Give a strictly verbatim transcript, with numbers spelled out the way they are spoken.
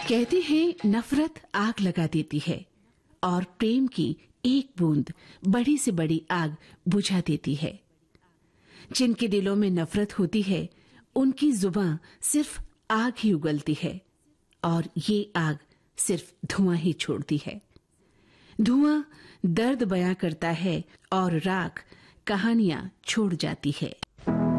कहते हैं नफरत आग लगा देती है और प्रेम की एक बूंद बड़ी से बड़ी आग बुझा देती है। जिनके दिलों में नफरत होती है उनकी जुबान सिर्फ आग ही उगलती है और ये आग सिर्फ धुआं ही छोड़ती है। धुआं दर्द बयां करता है और राख कहानियां छोड़ जाती है।